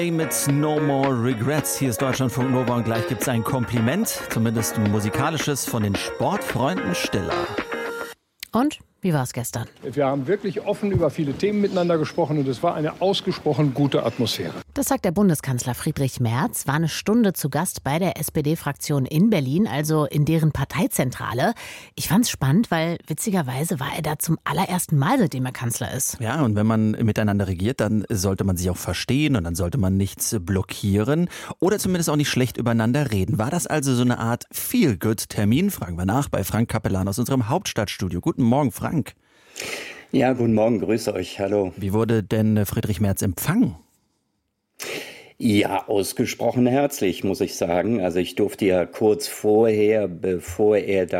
Mit No More Regrets. Hier ist Deutschlandfunk Nova und gleich gibt es ein Kompliment, zumindest ein musikalisches, von den Sportfreunden Stiller. Und? Wie war es gestern? Wir haben wirklich offen über viele Themen miteinander gesprochen und es war eine ausgesprochen gute Atmosphäre. Das sagt der Bundeskanzler Friedrich Merz, war eine Stunde zu Gast bei der SPD-Fraktion in Berlin, also in deren Parteizentrale. Ich fand's spannend, weil witzigerweise war er da zum allerersten Mal, seitdem er Kanzler ist. Ja, und wenn man miteinander regiert, dann sollte man sich auch verstehen und dann sollte man nichts blockieren oder zumindest auch nicht schlecht übereinander reden. War das also so eine Art Feel-Good-Termin? Fragen wir nach bei Frank Capellan aus unserem Hauptstadtstudio. Guten Morgen, Frank. Ja, guten Morgen, grüße euch, hallo. Wie wurde denn Friedrich Merz empfangen? Ja, ausgesprochen herzlich, muss ich sagen. Also ich durfte ja kurz vorher, bevor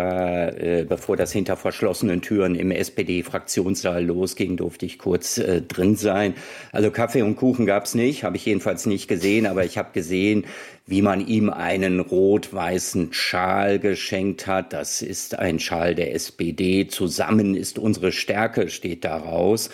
das hinter verschlossenen Türen im SPD-Fraktionssaal losging, durfte ich kurz drin sein. Also Kaffee und Kuchen gab's nicht, habe ich jedenfalls nicht gesehen, aber ich habe gesehen, wie man ihm einen rot-weißen Schal geschenkt hat. Das ist ein Schal der SPD. Zusammen ist unsere Stärke, steht da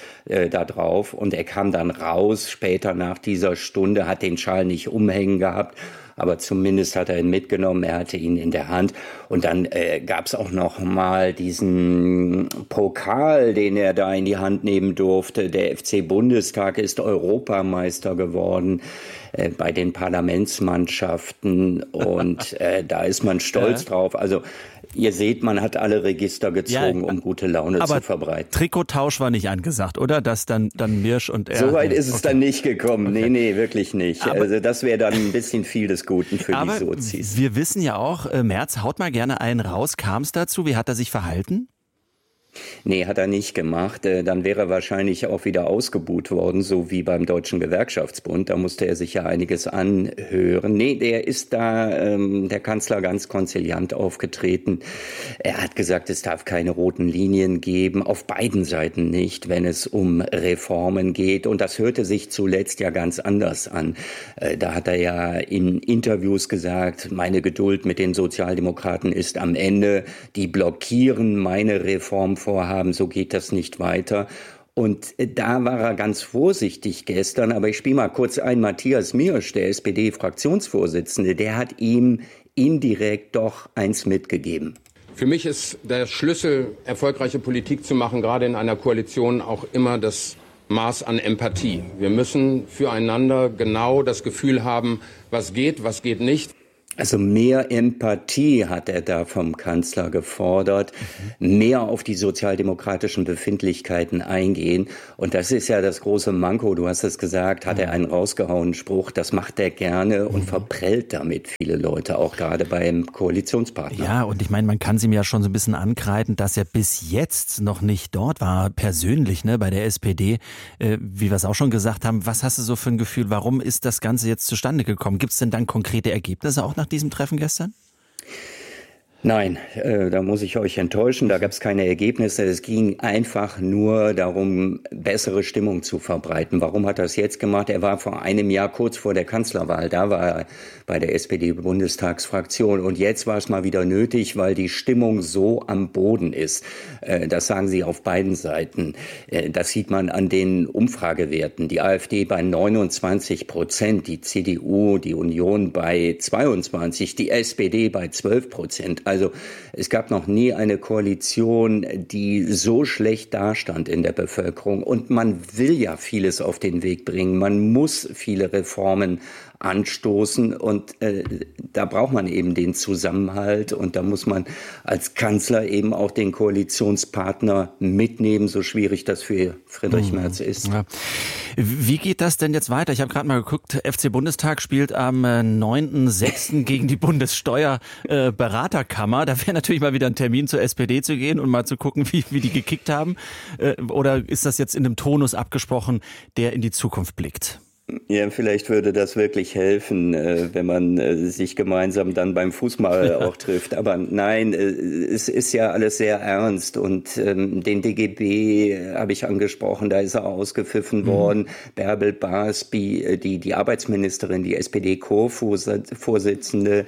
drauf. Und er kam dann raus, später nach dieser Stunde, hat den Schal nicht umhängen gehabt. Aber zumindest hat er ihn mitgenommen, er hatte ihn in der Hand. Und dann gab's auch noch mal diesen Pokal, den er da in die Hand nehmen durfte. Der FC-Bundestag ist Europameister geworden bei den Parlamentsmannschaften. Und da ist man stolz drauf. Also ihr seht, man hat alle Register gezogen, um gute Laune zu verbreiten. Trikottausch war nicht angesagt, oder? Dass dann Mirsch und er... So weit ist es dann nicht gekommen. Okay. Nee, wirklich nicht. Aber, also das wäre dann ein bisschen viel des Guten für die Sozis. Wir wissen ja auch, Merz haut mal gerne einen raus. Kam es dazu? Wie hat er sich verhalten? Nee, hat er nicht gemacht. Dann wäre er wahrscheinlich auch wieder ausgebuht worden, so wie beim Deutschen Gewerkschaftsbund. Da musste er sich ja einiges anhören. Nee, der ist da, der Kanzler, ganz konziliant aufgetreten. Er hat gesagt, es darf keine roten Linien geben, auf beiden Seiten nicht, wenn es um Reformen geht. Und das hörte sich zuletzt ja ganz anders an. Da hat er ja in Interviews gesagt, meine Geduld mit den Sozialdemokraten ist am Ende. Die blockieren meine Reformvorhaben, so geht das nicht weiter. Und da war er ganz vorsichtig gestern, aber ich spiele mal kurz ein. Matthias Mirsch, der SPD-Fraktionsvorsitzende, der hat ihm indirekt doch eins mitgegeben. Für mich ist der Schlüssel, erfolgreiche Politik zu machen, gerade in einer Koalition, auch immer das Maß an Empathie. Wir müssen füreinander genau das Gefühl haben, was geht nicht. Also mehr Empathie hat er da vom Kanzler gefordert, mehr auf die sozialdemokratischen Befindlichkeiten eingehen. Und das ist ja das große Manko, du hast es gesagt, hat er einen rausgehauenen Spruch, das macht er gerne und verprellt damit viele Leute, auch gerade beim Koalitionspartner. Ja, und ich meine, man kann es ihm ja schon so ein bisschen ankreiden, dass er bis jetzt noch nicht dort war, persönlich, ne, bei der SPD. Wie wir es auch schon gesagt haben, was hast du so für ein Gefühl, warum ist das Ganze jetzt zustande gekommen? Gibt es denn dann konkrete Ergebnisse auch nach diesem Treffen gestern? Nein, da muss ich euch enttäuschen, da gab es keine Ergebnisse. Es ging einfach nur darum, bessere Stimmung zu verbreiten. Warum hat er das jetzt gemacht? Er war vor einem Jahr kurz vor der Kanzlerwahl, da war er bei der SPD-Bundestagsfraktion. Und jetzt war es mal wieder nötig, weil die Stimmung so am Boden ist. Das sagen sie auf beiden Seiten. Das sieht man an den Umfragewerten. Die AfD bei 29%, die CDU, die Union bei 22%, die SPD bei 12%. Also es gab noch nie eine Koalition, die so schlecht dastand in der Bevölkerung. Und man will ja vieles auf den Weg bringen. Man muss viele Reformen anstoßen und da braucht man eben den Zusammenhalt und da muss man als Kanzler eben auch den Koalitionspartner mitnehmen, so schwierig das für Friedrich Merz ist. Ja. Wie geht das denn jetzt weiter? Ich habe gerade mal geguckt, FC Bundestag spielt am 9.6. gegen die Bundessteuerberaterkammer. Da wäre natürlich mal wieder ein Termin zur SPD zu gehen und mal zu gucken, wie die gekickt haben. Oder ist das jetzt in einem Tonus abgesprochen, der in die Zukunft blickt? Ja, vielleicht würde das wirklich helfen, wenn man sich gemeinsam dann beim Fußball auch trifft. Aber nein, es ist ja alles sehr ernst und den DGB habe ich angesprochen, da ist er ausgepfiffen worden. Bärbel Baas, die Arbeitsministerin, die SPD-Co-Vorsitzende,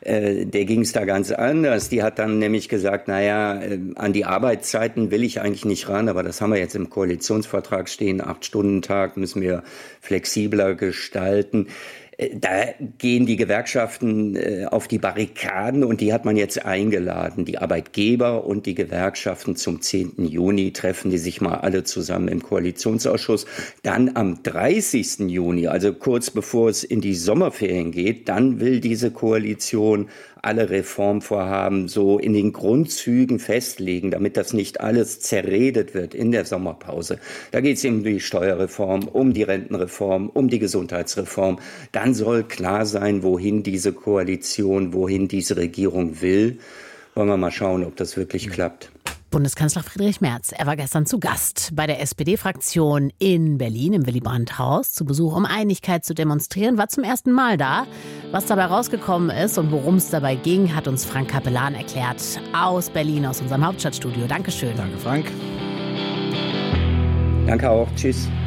der ging es da ganz anders. Die hat dann nämlich gesagt, naja, an die Arbeitszeiten will ich eigentlich nicht ran, aber das haben wir jetzt im Koalitionsvertrag stehen, 8-Stunden-Tag müssen wir flexibler gestalten. Da gehen die Gewerkschaften auf die Barrikaden und die hat man jetzt eingeladen. Die Arbeitgeber und die Gewerkschaften zum 10. Juni treffen die sich mal alle zusammen im Koalitionsausschuss. Dann am 30. Juni, also kurz bevor es in die Sommerferien geht, dann will diese Koalition alle Reformvorhaben so in den Grundzügen festlegen, damit das nicht alles zerredet wird in der Sommerpause. Da geht es um die Steuerreform, um die Rentenreform, um die Gesundheitsreform. Dann soll klar sein, wohin diese Koalition, wohin diese Regierung will. Wollen wir mal schauen, ob das wirklich klappt. Bundeskanzler Friedrich Merz, er war gestern zu Gast bei der SPD-Fraktion in Berlin im Willy-Brandt-Haus zu Besuch, um Einigkeit zu demonstrieren, war zum ersten Mal da. Was dabei rausgekommen ist und worum es dabei ging, hat uns Frank Capellan erklärt aus Berlin, aus unserem Hauptstadtstudio. Dankeschön. Danke, Frank. Danke auch. Tschüss.